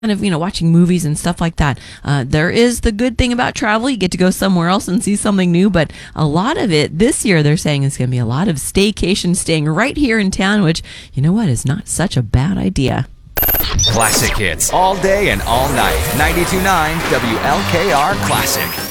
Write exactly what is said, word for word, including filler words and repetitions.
kind of, you know, watching movies and stuff like that. Uh, there is the good thing about travel. You get to go somewhere else and see something new, but a lot of it this year, they're saying is going to be a lot of staycation, staying right here in town, which, you know what, is not such a bad idea. Classic hits all day and all night. ninety-two point nine W L K R Classic.